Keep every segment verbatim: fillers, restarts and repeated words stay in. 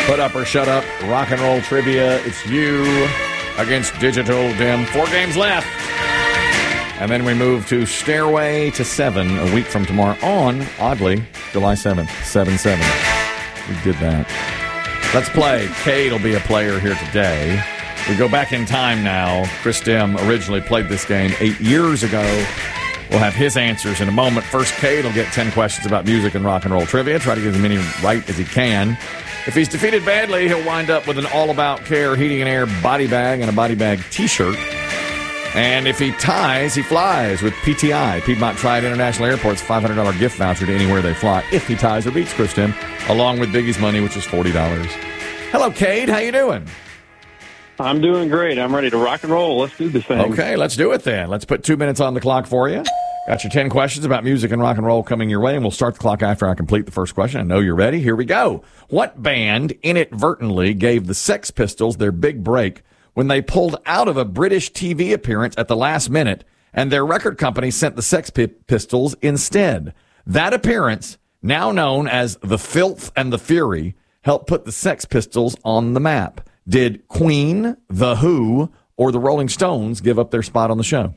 Put up or shut up, rock and roll trivia. It's you against Digital Dim. Four games left. And then we move to Stairway to Seven a week from tomorrow on, oddly, July seventh, seven seven. We did that. Let's play. Cade will be a player here today. We go back in time now. Chris Dim originally played this game eight years ago. We'll have his answers in a moment. First, Cade will get ten questions about music and rock and roll trivia. Try to get as many right as he can. If he's defeated badly, he'll wind up with an All About Care Heating and Air body bag and a body bag T-shirt. And if he ties, he flies with P T I, Piedmont Triad International Airport's five hundred dollars gift voucher to anywhere they fly, if he ties or beats Chris Dim, along with Biggie's money, which is forty dollars. Hello, Cade. How you doing? I'm doing great. I'm ready to rock and roll. Let's do this thing. Okay, let's do it then. Let's put two minutes on the clock for you. Got your ten questions about music and rock and roll coming your way, and we'll start the clock after I complete the first question. I know you're ready. Here we go. What band inadvertently gave the Sex Pistols their big break when they pulled out of a British T V appearance at the last minute, and their record company sent the Sex Pistols instead? That appearance, now known as The Filth and the Fury, helped put the Sex Pistols on the map. Did Queen, The Who, or the Rolling Stones give up their spot on the show?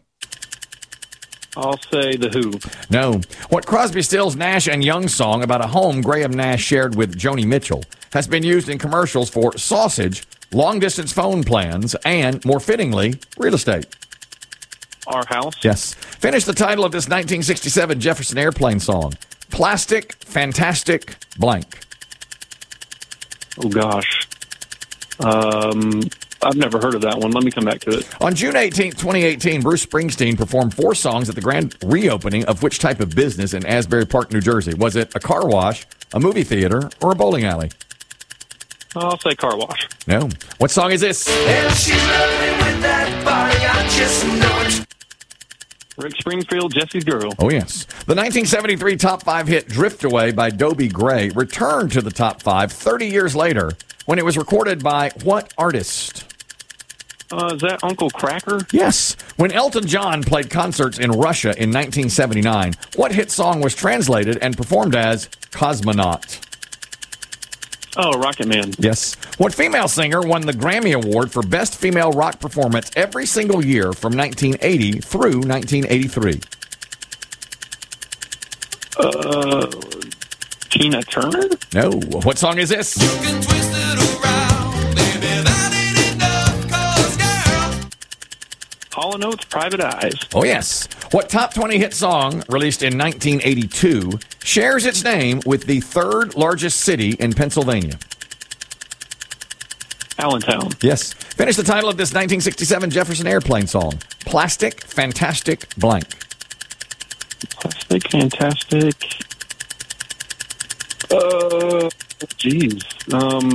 I'll say The Who. No. What Crosby, Stills, Nash and Young song about a home Graham Nash shared with Joni Mitchell has been used in commercials for sausage, long-distance phone plans, and, more fittingly, real estate? Our House. Yes. Finish the title of this nineteen sixty-seven Jefferson Airplane song. Plastic, Fantastic, blank. Oh, gosh. Um... I've never heard of that one. Let me come back to it. On June eighteenth, twenty eighteen, Bruce Springsteen performed four songs at the grand reopening of which type of business in Asbury Park, New Jersey? Was it a car wash, a movie theater, or a bowling alley? I'll say car wash. No. What song is this? And she's loving with that body, I just know it. Rick Springfield, Jesse's Girl. Oh, yes. The nineteen seventy-three top five hit Drift Away by Dobie Gray returned to the top five thirty years later when it was recorded by what artist? Uh, is that Uncle Cracker? Yes. When Elton John played concerts in Russia in nineteen seventy-nine, what hit song was translated and performed as Cosmonaut? Oh, Rocket Man. Yes. What female singer won the Grammy Award for Best Female Rock Performance every single year from nineteen eighty through nineteen eighty-three? Uh, Tina Turner? No. What song is this? You can twist it around, baby, that ain't enough, 'cause girl. Hall and Oates, Private Eyes. Oh, yes. What top twenty hit song, released in nineteen eighty-two, shares its name with the third largest city in Pennsylvania? Allentown. Yes. Finish the title of this nineteen sixty-seven Jefferson Airplane song. Plastic, Fantastic, blank. Plastic, Fantastic. Uh, jeez. Um,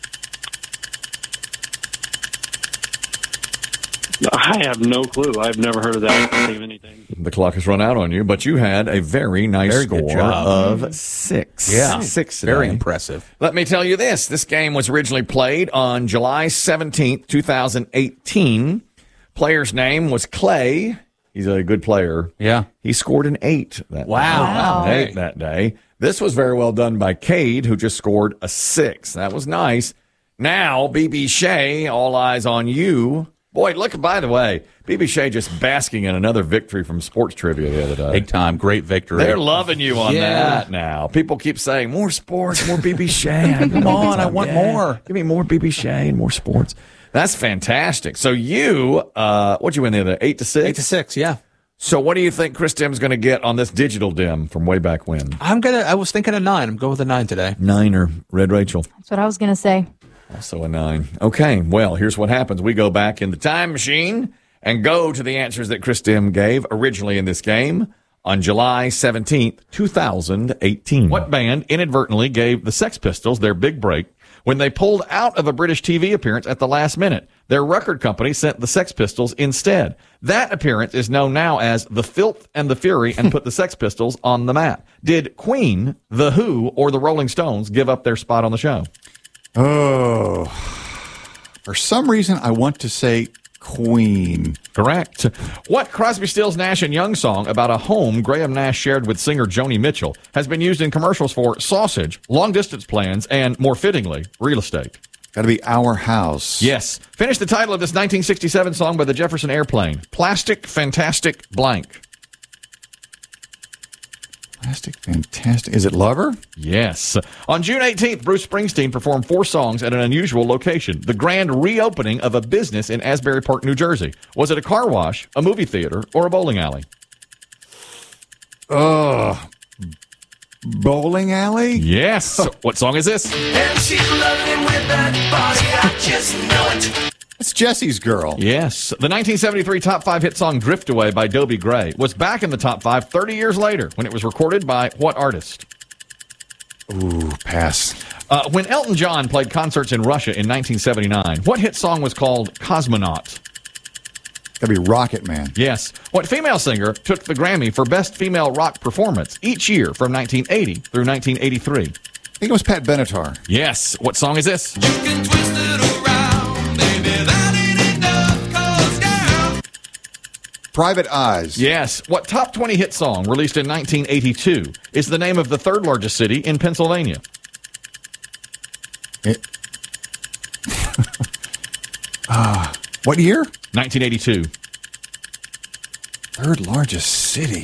I have no clue. I've never heard of that. I don't believe anything. The clock has run out on you, but you had a very nice Very good score job. of six. Yeah. Six today. Very impressive. Let me tell you this. This game was originally played on July seventeenth, twenty eighteen. Player's name was Clay. He's a good player. Yeah. He scored an eight that Wow. day. Wow. An eight that day. This was very well done by Cade, who just scored a six. That was nice. Now, B B Shea, all eyes on you. Boy, look, by the way, B B Shea just basking in another victory from sports trivia the other day. Big time. Great victory. They're loving you on Yeah. that now. People keep saying, more sports, more B B Shea. Come on, I want more. Give me more B B Shea and more sports. That's fantastic. So you, uh, what'd you win the other, eight to six? Eight to six, yeah. So what do you think Chris Dim's going to get on this digital dim from way back when? I'm gonna. I was thinking a nine. I'm going with a nine today. Niner, Red Rachel. That's what I was going to say. Also a nine. Okay, well, here's what happens. We go back in the time machine and go to the answers that Chris Dim gave originally in this game on July seventeenth, twenty eighteen. What band inadvertently gave the Sex Pistols their big break when they pulled out of a British T V appearance at the last minute? Their record company sent the Sex Pistols instead. That appearance is known now as The Filth and the Fury and put the Sex Pistols on the map. Did Queen, The Who, or the Rolling Stones give up their spot on the show? Oh, for some reason, I want to say Queen. Correct. What Crosby, Stills, Nash and Young song about a home Graham Nash shared with singer Joni Mitchell has been used in commercials for sausage, long-distance plans, and, more fittingly, real estate? Got to be Our House. Yes. Finish the title of this nineteen sixty-seven song by the Jefferson Airplane. Plastic, fantastic, blank. Plastic, fantastic. Is it Lover? Yes. On June eighteenth, Bruce Springsteen performed four songs at an unusual location, the grand reopening of a business in Asbury Park, New Jersey. Was it a car wash, a movie theater, or a bowling alley? Oh, bowling alley? Yes. What song is this? And she's loving with that body, I just know it. It's Jesse's Girl. Yes. The nineteen seventy-three top five hit song Drift Away by Dobie Gray was back in the top five thirty years later when it was recorded by what artist? Ooh, pass. Uh, when Elton John played concerts in Russia in nineteen seventy-nine, what hit song was called Cosmonaut? Got to be Rocket Man. Yes. What female singer took the Grammy for Best Female Rock Performance each year from nineteen eighty through nineteen eighty-three? I think it was Pat Benatar. Yes. What song is this? You can twist it around, baby, that ain't enough, 'cause girl, Private Eyes. Yes. What top twenty hit song released in nineteen eighty-two is the name of the third largest city in Pennsylvania? It- Ah, what year? nineteen eighty-two. Third largest city.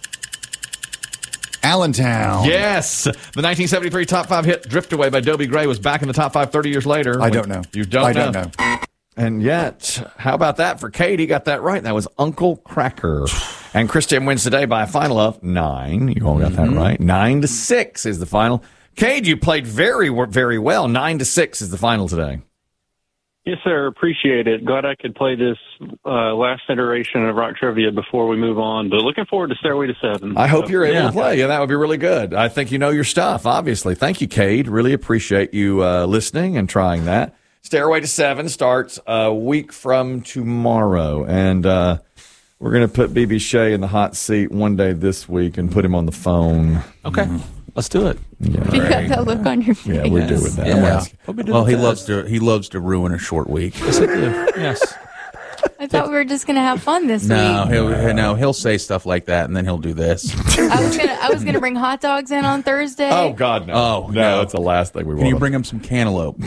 Allentown. Yes. The nineteen seventy-three top five hit Drift Away by Dobie Gray was back in the top five thirty years later. I don't know. You don't I know. don't know. And yet, how about that for Katie? Got that right. That was Uncle Cracker. And Christian wins today by a final of nine. You all got that right. Nine to six is the final. Cade, you played very, very well. Nine to six is the final today. Yes, sir. Appreciate it. Glad I could play this uh, last iteration of Rock Trivia before we move on. But looking forward to Stairway to Seven. I hope you're able Yeah. to play. Yeah, that would be really good. I think you know your stuff, obviously. Thank you, Cade. Really appreciate you uh, listening and trying that. Stairway to Seven starts a week from tomorrow. And uh, we're going to put B B Shea in the hot seat one day this week and put him on the phone. Okay. Let's do it. Yeah, You got that look on your face. yeah we're doing that. I'm Yeah. asking- Well, he loves to he loves to ruin a short week. Yes, I do. Yes. I thought we were just going to have fun this No, week. he'll no he'll say stuff like that, and then he'll do this. I was gonna I was gonna bring hot dogs in on Thursday. Oh, God, no. Oh, no. no. That's the last thing we Can want. you bring him some cantaloupe?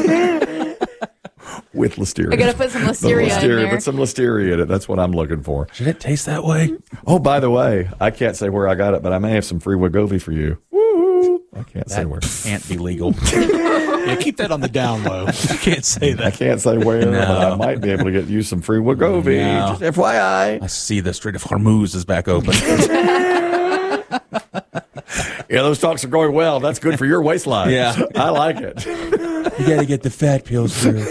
with listeria? I gotta put some The listeria in listeria, there. Put some listeria in it. That's what I'm looking for. Should it taste that way? Oh, by the way, I can't say where I got it, but I may have some free Wegovy for you. Woo! I can't say That where. can't be legal. Yeah, keep that on the down low. You can't say I that. can't say where, No. but I might be able to get you some free Wegovy. No. Just F Y I. I see the Strait of Hormuz is back open. Yeah, those talks are going well. That's good for your waistline. Yeah. I like it. You got to get the fat pills through.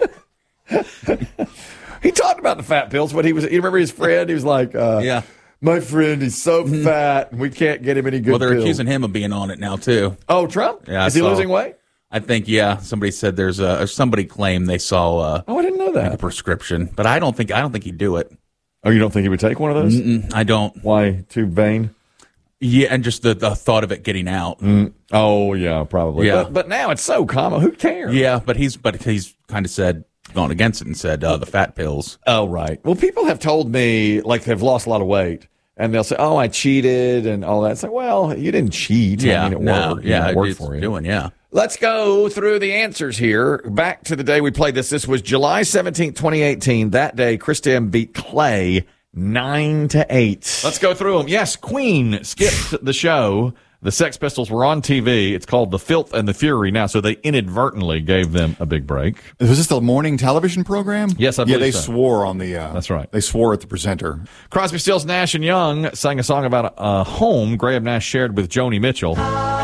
He talked about the fat pills, but he was. You remember his friend? He was like, uh, Yeah. my friend, he's so fat, and we can't get him any good Well, they're pills." accusing him of being on it now too. Oh, Trump? Yeah, I Is he saw- losing weight? I think yeah. Somebody said there's a or somebody claimed they saw uh, Oh, I didn't know a that. prescription, but I don't think I don't think he'd do it. Oh, you don't think he would take one of those? Mm-mm, I don't. Why? Too vain? Yeah, and just the, the thought of it getting out. Oh, yeah, probably. Yeah. But, but now it's so common. Who cares? Yeah, but he's but he's kind of said gone against it and said uh, the fat pills. Oh, right. Well, people have told me, like, they've lost a lot of weight, and they'll say, oh, I cheated and all that. It's like, well, you didn't cheat. I Yeah, mean, it no, worked. You know, yeah, it worked it's for you. doing yeah. Let's go through the answers here. Back to the day we played this. This was July seventeenth, twenty eighteen. That day, Christian beat Clay nine to eight. Let's go through them. Yes, Queen skipped the show. The Sex Pistols were on T V. It's called The Filth and the Fury now, so they inadvertently gave them a big break. Was this the morning television program? Yes, I Yeah, believe they so. swore on the. Uh, That's right. They swore at the presenter. Crosby, Stills, Nash, and Young sang a song about a home Graham Nash shared with Joni Mitchell.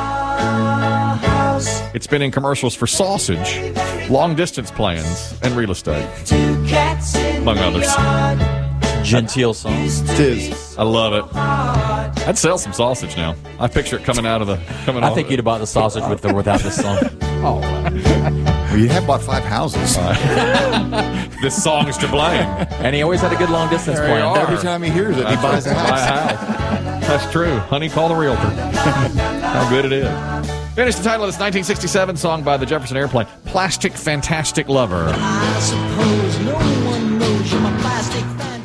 It's been in commercials for sausage, long-distance plans, and real estate, among others. Genteel songs. Tis. I love it. I'd sell some sausage now. I picture it coming out of the coming. I off think of you'd have bought the sausage with or without this song. Oh, Well, you have bought five houses. this song is to blame. And he always had a good long distance There you plan. are. Every time he hears it, he buys a Buy house. a house. That's true. Honey, call the realtor. How good it is. Finish the title of this nineteen sixty-seven song by the Jefferson Airplane, Plastic Fantastic Lover. I suppose no one knows you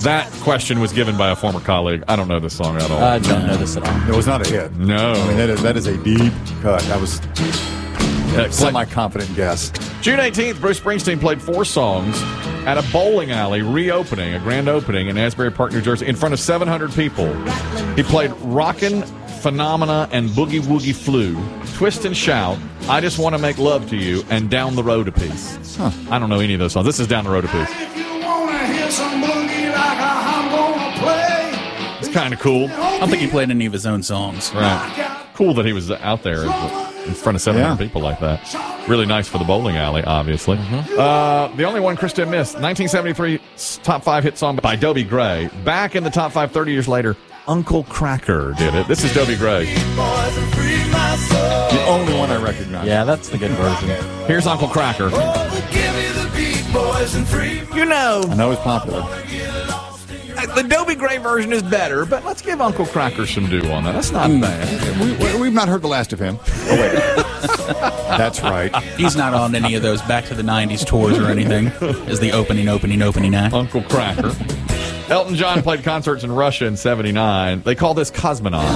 That question was given by a former colleague. I don't know this song at all. I don't know this at all. It was not a hit. No. I mean, that is, that is a deep cut. That was Uh, a semi-confident guess. June eighteenth, Bruce Springsteen played four songs at a bowling alley reopening, a grand opening in Asbury Park, New Jersey, in front of seven hundred people. He played Rockin', Phenomena, and Boogie Woogie Flu, Twist and Shout, I Just Want to Make Love to You, and Down the Road a Piece. Huh. I don't know any of those songs. This is Down the Road a Piece. It's kind of cool. I don't think he played any of his own songs. Right. Cool that he was out there in front of seven hundred Yeah. people like that. Really nice for the bowling alley, obviously. Mm-hmm. Uh, the only one Krista missed, nineteen seventy-three top five hit song by Dobie Gray. Back in the top five thirty years later, Uncle Cracker did it. This is Dobie Gray. The only one I recognize. Yeah, that's the good version. Here's Uncle Cracker. You know, I know it's popular. the Dobie Gray version is better, but let's give Uncle Cracker some due on that. That's not bad. We, we, we've not heard the last of him. Oh, wait. That's right. He's not on any of those Back to the nineties tours or anything as the opening, opening, opening act. Uncle Cracker. Elton John played concerts in Russia in seventy-nine. They call this Cosmonaut.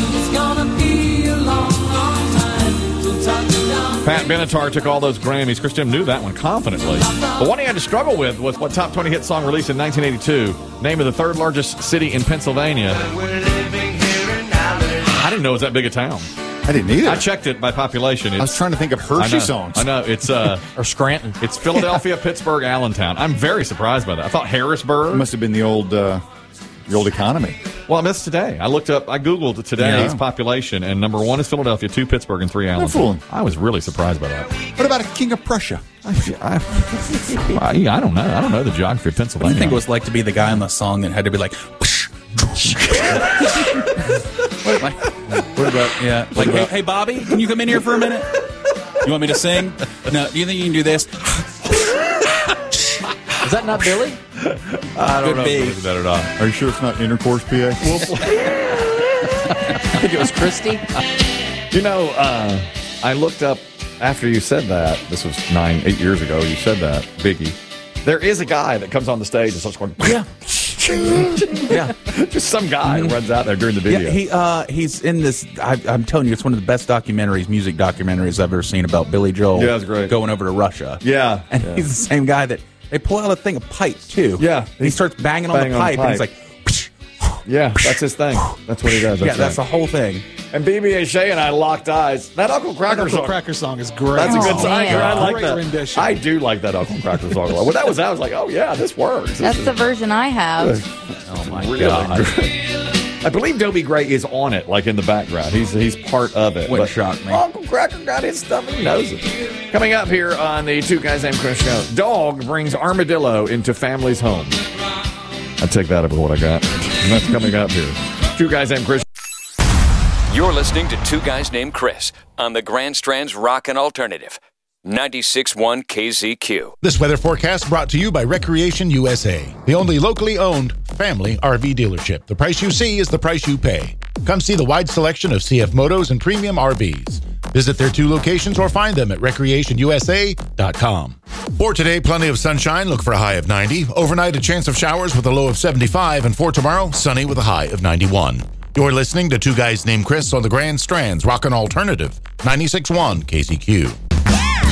Pat Benatar took all those Grammys. Christian knew that one confidently. The one he had to struggle with was what top twenty hit song released in nineteen eighty-two, name of the third largest city in Pennsylvania. I didn't know it was that big a town. I didn't either. I checked it by population. It's, I was trying to think of I Hershey know, songs. I know. It's uh, Or Scranton. it's Philadelphia, Pittsburgh, Allentown. I'm very surprised by that. I thought It Harrisburg. must have been the old, uh, the old economy. Well, I missed today. I looked up, I Googled today's Yeah. population, and number one is Philadelphia, two Pittsburgh, and three Allentown. fooling. I was really surprised by that. What about a King of Prussia? I, I, I, I don't know. I don't know the geography of What do Pennsylvania. you think it was like to be the guy on the song that had to be like, what, like, what about, yeah, like, hey, hey, Bobby, can you come in here for a minute? You want me to sing? No, do you think you can do this? Is that not Billy? I don't Could know be. if it was that or not. Are you sure it's not intercourse, P A? I think it was Christy. You know, uh, I looked up after you said that. This was nine, eight years ago. You said that, Biggie. There is a guy that comes on the stage and starts going, Yeah. Yeah. just some guy who runs out there during the video. Yeah, he uh, he's in this. I, I'm telling you, it's one of the best documentaries, music documentaries I've ever seen about Billy Joel. Yeah, it's great. Going over to Russia. Yeah. and Yeah. he's the same guy that they pull out a thing of pipe too. Yeah. and he starts banging on Banging the on the pipe, and he's pipe. like, Yeah, that's his thing. That's what he does. yeah, That's that's the right. whole thing. And B B A Shea and I locked eyes. That Uncle Cracker Uncle song. Cracker song is great. That's a good Oh, song. man. I like Great that. rendition. I do like that Uncle Cracker song. When that was out, I was like, oh, yeah, this works. That's the version I have. Oh my Really god! I believe Dobie Gray is on it, like in the background. He's he's part of it. Wouldn't But shock me. Uncle Cracker got his stuff. He knows it. Coming up here on the Two Guys Named Chris show, dog brings armadillo into family's home. I take that over what I got. And that's coming up here. Two Guys Named Chris. You're listening to Two Guys Named Chris on the Grand Strand's Rockin' Alternative, ninety-six point one K Z Q. This weather forecast brought to you by Recreation U S A, the only locally owned family R V dealership. The price you see is the price you pay. Come see the wide selection of C F Motos and premium R Vs. Visit their two locations or find them at recreation u s a dot com. For today, plenty of sunshine. Look for a high of ninety. Overnight, a chance of showers with a low of seventy-five. And for tomorrow, sunny with a high of ninety-one. You're listening to Two Guys Named Chris on the Grand Strand's Rockin' Alternative, ninety-six point one K Z Q.